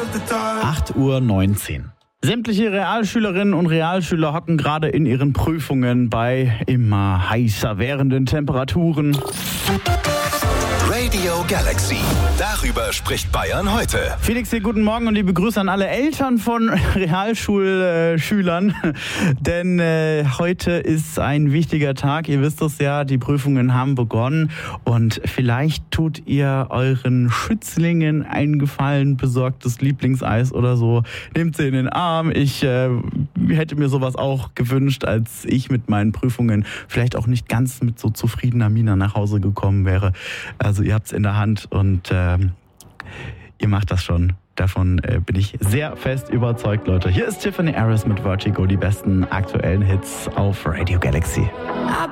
8:19 Uhr. Sämtliche Realschülerinnen und Realschüler hocken gerade in ihren Prüfungen bei immer heißer werdenden Temperaturen. Radio Galaxy. Darüber spricht Bayern heute. Felix hier, guten Morgen und liebe Grüße an alle Eltern von Realschulschülern. Denn heute ist ein wichtiger Tag. Ihr wisst es ja, die Prüfungen haben begonnen. Und vielleicht tut ihr euren Schützlingen einen Gefallen, besorgt das Lieblingseis oder so. Nehmt sie in den Arm. Ich hätte mir sowas auch gewünscht, als ich mit meinen Prüfungen vielleicht auch nicht ganz mit so zufriedener Miene nach Hause gekommen wäre. Also ihr habt es in der Hand und ihr macht das schon. Davon bin ich sehr fest überzeugt, Leute. Hier ist Tiffany Harris mit Vertigo, die besten aktuellen Hits auf Radio Galaxy.